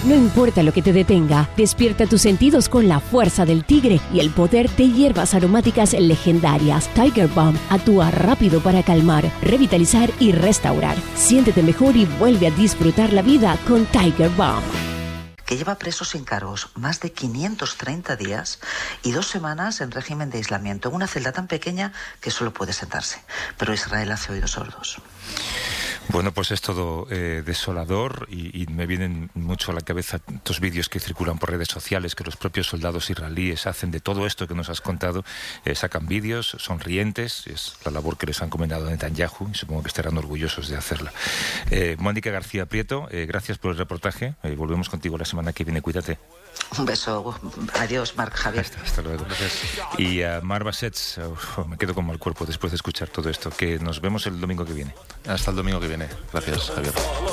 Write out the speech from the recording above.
No importa lo que te detenga, despierta tus sentidos con la fuerza del tigre y el poder de hierbas aromáticas legendarias. Tiger Balm actúa rápido para calmar, revitalizar y restaurar. Siéntete mejor y vuelve a disfrutar la vida con Tiger Balm. Que lleva preso sin cargos más de 530 días y 2 semanas en régimen de aislamiento, en una celda tan pequeña que solo puede sentarse. Pero Israel hace oídos sordos. Bueno, pues es todo desolador y me vienen mucho a la cabeza estos vídeos que circulan por redes sociales, que los propios soldados israelíes hacen de todo esto que nos has contado, sacan vídeos sonrientes, es la labor que les han encomendado a Netanyahu y supongo que estarán orgullosos de hacerla. Mónica García Prieto, gracias por el reportaje, volvemos contigo la semana que viene, cuídate. Un beso, adiós Marc, Javier. Hasta luego. Gracias. Y a Mar Bassets, me quedo con mal cuerpo después de escuchar todo esto, que nos vemos el domingo que viene. Hasta el domingo que viene. Gracias, Javier.